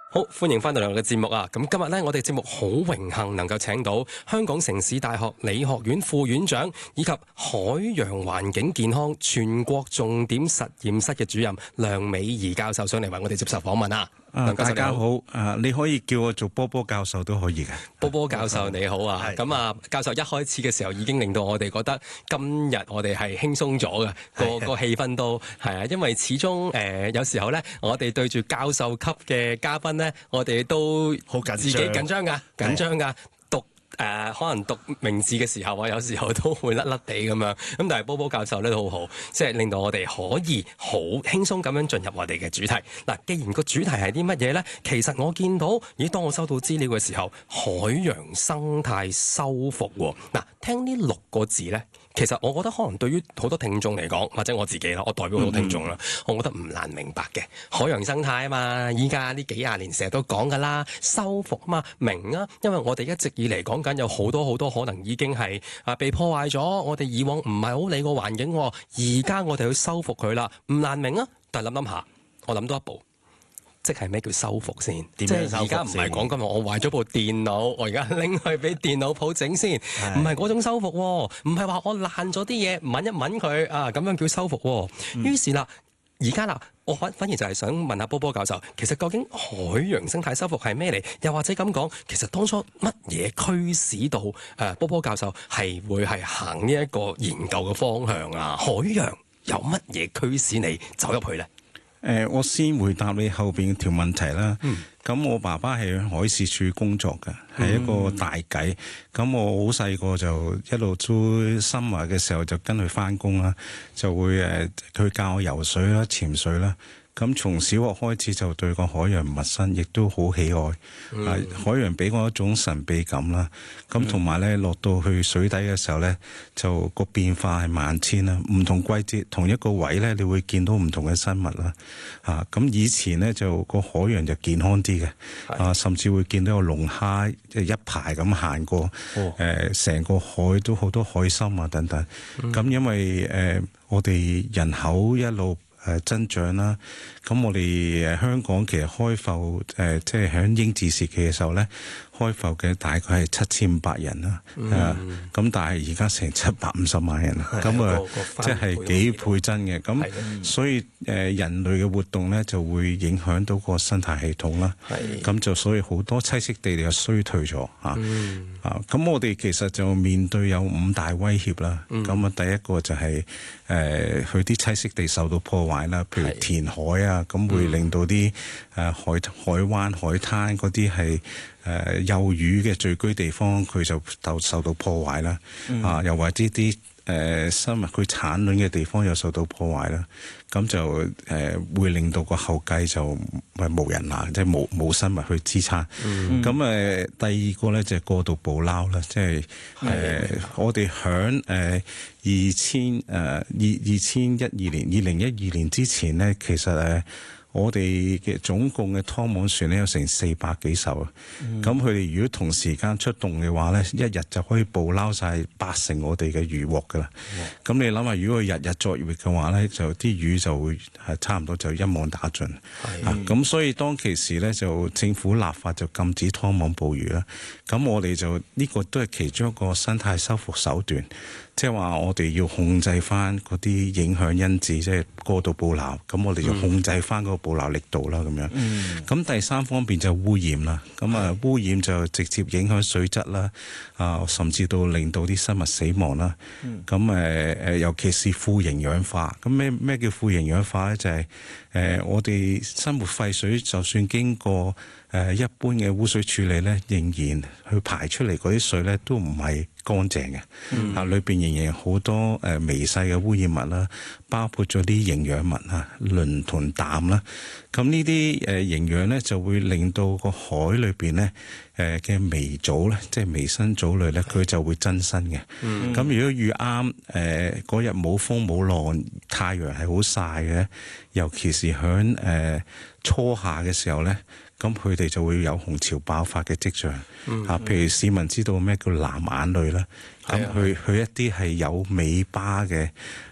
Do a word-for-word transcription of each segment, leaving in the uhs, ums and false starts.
好，歡迎翻到嚟我嘅節目啊！咁今日呢，我哋節目好榮幸能夠請到香港城市大學理學院副院長以及海洋環境健康全國重點實驗室嘅主任梁美儀教授上嚟為我哋接受訪問啊！ 啊，大家好！啊，你可以叫我做波波教授都可以嘅。 波波教授你好啊！咁啊，教授一開始嘅時候已經令到我哋覺得今日我哋係輕鬆咗嘅，個個氣氛都係啊，因為始終誒、呃、有時候咧，我哋對住教授級嘅嘉賓咧，我哋都好緊自己緊張㗎，緊張㗎。誒、呃、可能讀名字嘅時候啊，有時候都會甩甩地咁樣。咁但係波波教授咧都好好，即係令到我哋可以好輕鬆咁樣進入我哋嘅主題。嗱，既然個主題係啲乜嘢咧？其實我見到，咦，當我收到資料嘅時候，海洋生態修復喎。嗱，聽呢六個字咧，其實我覺得可能對於好多聽眾嚟講，或者我自己啦，我代表好多聽眾啦、嗯，我覺得唔難明白嘅。海洋生態啊嘛，依家呢幾廿年成日都講噶啦，修復啊嘛，明啊，因為我哋一直以嚟講緊有好多好多可能已經係啊被破壞咗，我哋以往唔係好理個環境，而家我哋去修復佢啦，唔難明啊。但係諗諗下，我諗多一步。即係咩叫修復先？即係而家唔係講緊我壞咗部電腦，我而家拎去俾電腦鋪整先，唔係嗰種修復，唔係話我爛咗啲嘢，抿一抿佢啊，咁樣叫修復。嗯、於是啦，而家啦，我反反而就係想問下波波教授，其實究竟海洋生態修復係咩嚟？又或者咁講，其實當初乜嘢驅使到誒、呃、波波教授係會係行呢一個研究嘅方向啊？海洋有乜嘢驅使你走入去咧？ 誒、呃，我先回答你後邊條問題啦。咁、嗯、我爸爸係海事處工作嘅，係、嗯、一個大計。咁我好細個就一路都深華嘅時候就跟佢返工啦，就會誒佢教我游水啦、潛水啦。咁從小學開始就對個海洋唔陌生，亦都好喜愛。嗯、啊，海洋俾我一種神秘感啦。咁同埋咧，落到去水底嘅時候咧，就個變化係萬千啦。唔同季節同一個位咧，你會見到唔同嘅生物啦。啊，咁以前咧就個海洋就健康啲嘅。啊，甚至會見到有龍蝦即係一排咁行過。誒、哦，成、呃、個海都好多海參啊等等。咁、嗯、因為誒、呃、我哋人口一路誒增長啦，咁我哋誒香港其實開埠誒即係喺英治時期嘅時候咧，開埠嘅大概係七千五百人啦，誒、嗯，咁、啊、但係而家成七百五十萬人啦，咁啊即係幾倍增嘅，咁所以誒、呃、人類嘅活動咧就會影響到個生態系統啦，咁就所以好多棲息地就衰退咗啊，嗯、啊，咁我哋其實就面對有五大威脅啦，咁、嗯、啊第一個就係誒佢啲棲息地受到破壞啦，譬如填海啊，咁會令到啲誒、呃、海海灣海灘嗰啲係誒幼魚嘅聚居地方，佢就受受到破壞啦、嗯，啊又或者啲誒、呃、生物佢產卵嘅地方又受到破壞啦，咁就誒、呃、會令到個後繼就咪無人啦，即係冇冇生物去支撐。咁、嗯、誒、呃、第二個咧就係過度捕撈啦，即係誒我哋響誒二千誒二二千一二年二零一二年之前咧，其實誒。呃我哋嘅總共嘅拖網船咧有成四百幾艘啊！咁佢哋如果同時間出動嘅話咧，一日就可以捕撈晒八成我哋嘅漁獲噶啦。咁、嗯、你諗下，如果佢日日作業嘅話咧，就啲魚就會係差唔多就一網打盡。咁、啊、所以當其時咧，就政府立法就禁止拖網捕魚啦。咁我哋就呢、呢個都係其中一個生態修復手段。即係話我哋要控制翻嗰啲影響因子，即係過度捕撈，咁我哋就控制翻嗰個捕撈力度啦，咁樣。咁、嗯、第三方面就污染啦，咁啊污染就直接影響水質啦，啊甚至到令到啲生物死亡啦。咁誒誒，尤其是富營養化。咁咩咩叫富營養化咧？就係、是、誒、呃、我哋生活廢水，就算經過誒、呃、一般嘅污水處理咧，仍然去排出嚟嗰啲水咧，都唔係乾淨嘅。嗯、啊，裏邊仍然好多誒、呃、微細嘅污染物啦，包括咗啲營養物啊、磷同氮啦。咁呢啲誒營養咧，就會令到個海裏邊咧誒嘅微藻咧，即係微生藻類咧，佢就會增生嘅。咁、嗯、如果遇啱誒嗰日冇風冇浪，太陽係好曬嘅，尤其是響誒、呃、初夏嘅時候咧。咁佢哋就會有紅潮爆發嘅跡象，嗯、啊，譬如市民知道咩叫藍眼淚啦，咁佢佢一啲係有尾巴嘅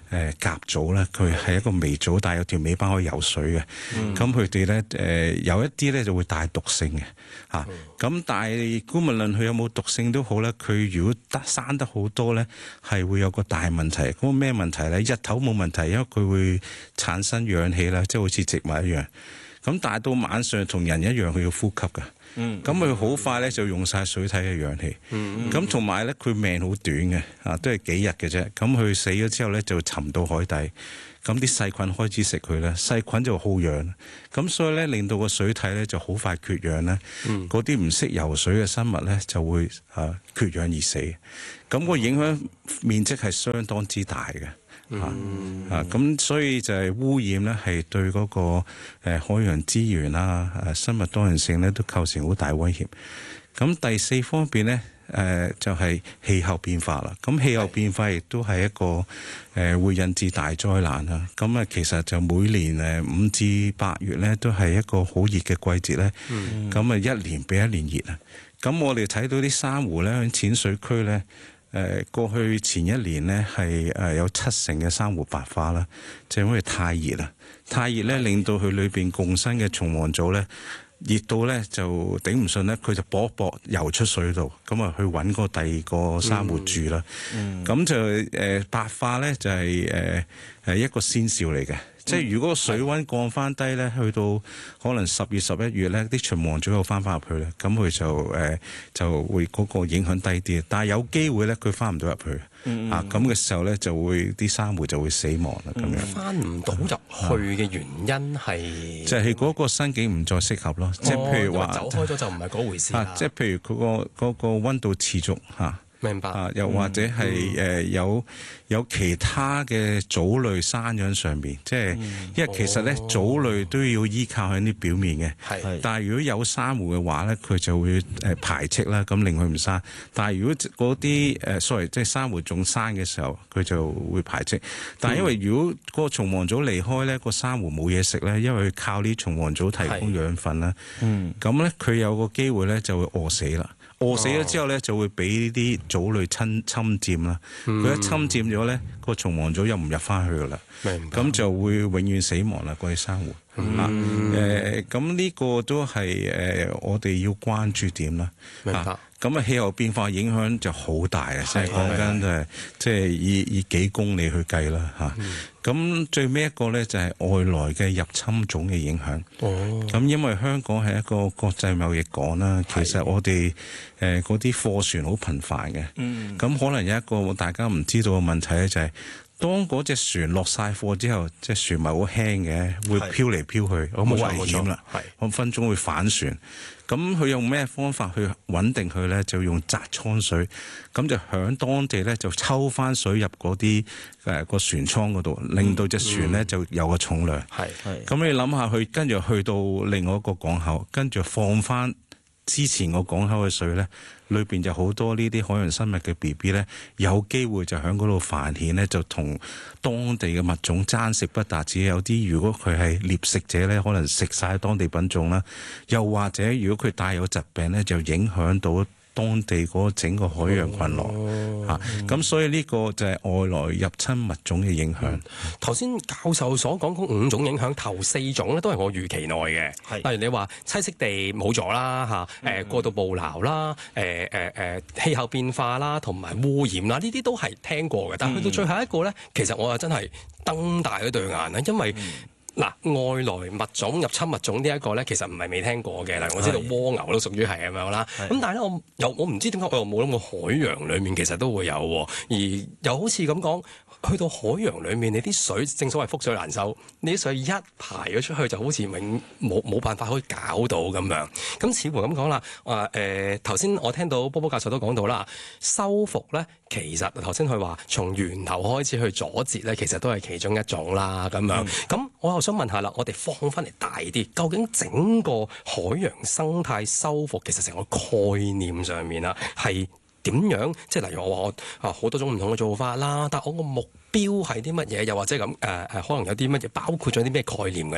誒甲組咧，佢係一個微組，但係有條尾巴可以游水嘅。咁佢哋咧誒有一啲咧就會帶毒性嘅嚇。咁、啊、但係姑勿論佢有冇毒性都好咧，佢如果得生得好多咧，係會有個大問題。嗰個咩問題咧？日頭冇問題，因為佢會產生氧氣啦，即係好似植物一樣。咁但係到晚上同人一樣，佢要呼吸㗎。咁佢好快咧就用晒水體嘅氧氣。咁同埋咧，佢命好短嘅，啊都係幾日嘅啫。咁佢死咗之後咧，就沉到海底。咁啲細菌開始食佢咧，細菌就好氧。咁所以咧，令到個水體咧就好快缺氧咧。嗰啲唔識游水嘅生物咧就會啊缺氧而死。咁個影響面積係相當之大嘅。嗯、啊，咁所以就係污染咧，係對嗰、那個誒、呃、海洋資源啦、誒、啊、生物多樣性咧，都構成好大威脅。咁第四方面咧，誒、呃、就係、是、氣候變化啦。咁氣候變化亦都係一個誒、呃、會引致大災難啦。咁啊，其實就每年誒五至八月咧，都係一個好熱嘅季節咧。咁啊、嗯，一年比一年熱啊。咁我哋睇到啲珊瑚咧，喺淺水區咧。誒過去前一年呢，係誒有七成嘅珊瑚白化啦，就因為太熱啦，太熱咧令到佢裏邊共生嘅蟲黃組咧熱到咧就頂唔順咧，佢就搏一搏游出水度，咁啊去揾個第二個珊瑚住啦。咁、嗯嗯、就誒、呃、白化咧就係誒係一個先兆嚟嘅。即係如果水溫降翻低咧，去到可能十月十一月咧，啲蟲黃組又翻翻入去咧，咁佢就誒、呃、就會嗰個影響低啲。但係有機會咧，佢翻唔到入去、嗯、啊，咁嘅時候咧就會啲珊瑚就會死亡啦。咁、嗯、樣翻唔到入去嘅原因係就係嗰個生境唔再適合咯。哦、即係譬如話走開咗就唔係嗰回事啦、 啊。即係譬如佢、嗰個嗰、嗰個溫度持續嚇。啊明白啊，又或者係誒、嗯呃、有有其他嘅藻類生喺上邊，即係、嗯、因為其實咧、哦、藻類都要依靠喺啲表面嘅，係但係如果有珊瑚嘅話咧，佢就會誒排斥啦，咁令佢唔生。但係如果嗰啲誒 sorry 即係珊瑚仲生嘅時候，佢就會排斥。但係因為如果嗰個蟲黃組離開咧，個珊瑚冇嘢食咧，因為佢靠啲蟲黃組提供養分啦，咁咧佢有個機會咧就會餓死啦。餓死咗之後咧，就會俾啲藻類侵侵佔啦。佢、嗯、一侵佔咗咧，個蟲黃組又唔入翻去噶啦。明白。咁就會永遠死亡啦，嗰啲珊瑚。嗯、啊，誒、呃，咁呢個都係誒、呃、我哋要關注點啦。明白。咁啊，氣候變化影響就好大啊！即係講緊就係即係以以幾公里去計啦嚇。咁、嗯、最尾一個咧就係外來嘅入侵種嘅影響。哦。咁因為香港係一個國際貿易港啦，其實我哋誒嗰啲貨船好頻繁嘅。嗯。咁可能有一個大家唔知道嘅問題咧，就係當嗰隻船落晒貨之後，隻船咪好輕嘅，會飄嚟飄去，好危險啦。係。分分鐘會反船。咁佢用咩方法去穩定佢咧？就用紮倉水，咁就響當地咧就抽翻水入嗰啲誒個船艙嗰度，令到隻船咧就有個重量。係係。咁你諗下，佢跟住去到另外一個港口，跟住放翻之前個港口嘅水咧，裏邊就好多呢啲海洋生物嘅 B B 咧，有機會就喺嗰度繁衍咧，就同當地嘅物種爭食不達止。有啲如果佢係獵食者咧，可能食晒當地品種啦；又或者如果佢帶有疾病咧，就影響到當地嗰整個海洋群落嚇，咁、哦嗯啊、所以呢個就係外來入侵物種嘅影響。 頭先、嗯、教授所講嗰五種影響，頭四種咧都係我預期內嘅。係例如你話棲息地冇咗啦嚇，誒、呃、過度捕撈啦，誒誒誒氣候變化啦，同埋污染啦，呢啲都係聽過嘅。但係去到最後一個咧，其實我又真係瞪大咗對眼啦，因為。嗯嗱，外來物種入侵物種呢一個咧，其實唔係未聽過嘅。嗱，我知道蝸牛都屬於係咁樣啦。咁但係咧，我又我唔知點解我又冇諗過海洋裡面其實都會有，而又好似咁講。去到海洋裏面，你啲水正所謂覆水難收，你啲水一排咗出去就好似永冇冇辦法可以搞到咁樣。咁似乎咁講啦，話誒頭先我聽到波波教授都講到啦，修復咧其實頭先佢話從源頭開始去阻截咧，其實都係其中一種啦咁樣。咁、嗯、我又想問下啦，我哋放翻嚟大啲，究竟整個海洋生態修復其實成個概念上面啊係點樣？即係例如我話我啊好多種唔同嘅做法啦，但我個目標係啲乜嘢？又或者咁誒誒，可能有啲乜嘢包括咗啲咩概念嘅咧？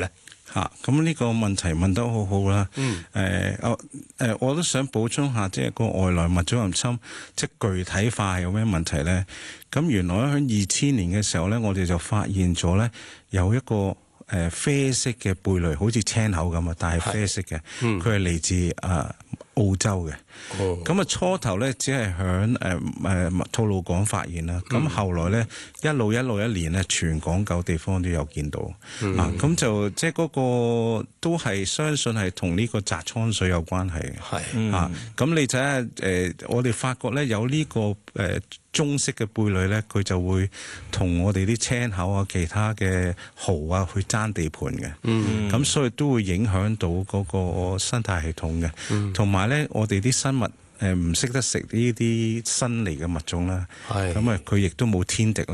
嚇，咁呢個問題問得好好啦。 嗯。 誒，我誒我都想補充下，即係個外來物種入侵，即係具體化係有咩問題咧？咁原來喺二千年嘅時候咧，我哋就發現咗咧有一個誒啡色嘅貝類，好似青口咁啊，但係啡色嘅，佢係嚟自啊澳洲嘅。咁啊、哦、初頭咧只係響誒誒吐露港發現啦，咁、嗯、後來咧一路一路一年咧，全港九地方都有見到。嗯、啊，咁就即係嗰個都係相信係同呢個澤蒼水有關係嘅。係、嗯、啊，咁你睇下誒，我哋發覺咧有呢、這個誒。呃棕色嘅貝類咧，佢就會同我哋啲青口啊、其他嘅蠔啊去爭地盤嘅。嗯，咁所以都會影響到嗰個生態系統嘅。嗯，同埋咧，我哋啲生物誒唔識得食呢啲新嚟嘅物種啦。係，咁啊，佢亦都冇天敵。